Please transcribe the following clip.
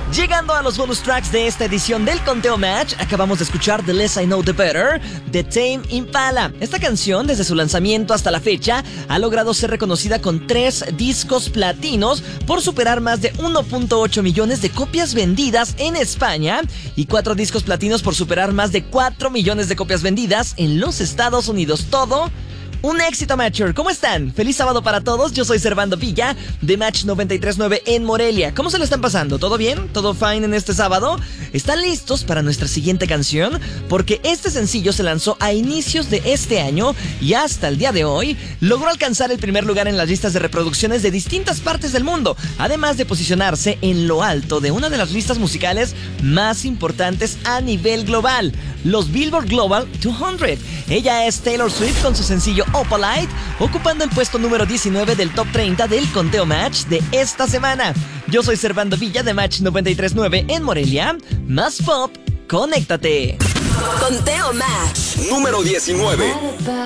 Llegando a los bonus tracks de esta edición del Conteo Match, acabamos de escuchar The Less I Know The Better de Tame Impala. Esta canción, desde su lanzamiento hasta la fecha, ha logrado ser reconocida con 3 discos platinos por superar más de 1.8 millones de copias vendidas en España y 4 discos platinos por superar más de 4 millones de copias vendidas en los Estados Unidos. Todo un éxito, Matcher. ¿Cómo están? Feliz sábado para todos. Yo soy Servando Villa de Match 93.9 en Morelia. ¿Cómo se lo están pasando? ¿Todo bien? ¿Todo fine en este sábado? ¿Están listos para nuestra siguiente canción? Porque este sencillo se lanzó a inicios de este año y hasta el día de hoy logró alcanzar el primer lugar en las listas de reproducciones de distintas partes del mundo, además de posicionarse en lo alto de una de las listas musicales más importantes a nivel global, los Billboard Global 200. Ella es Taylor Swift con su sencillo Opalite, ocupando el puesto número 19 del top 30 del Conteo Match de esta semana. Yo soy Servando Villa de Match 93.9 en Morelia. Más pop, conéctate. Conteo Match número 19.